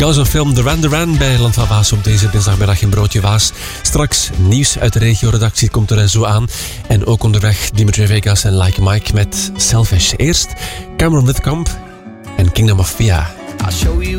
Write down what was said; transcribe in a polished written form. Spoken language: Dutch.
Zo'n film Duran Duran bij Land van Waas op deze dinsdagmiddag in Broodje Waas. Straks nieuws uit de regio-redactie komt er zo aan. En ook onderweg Dimitri Vegas en Like Mike met Selfish. Eerst Cameron Witkamp en Kingdom of Fia. I'll show you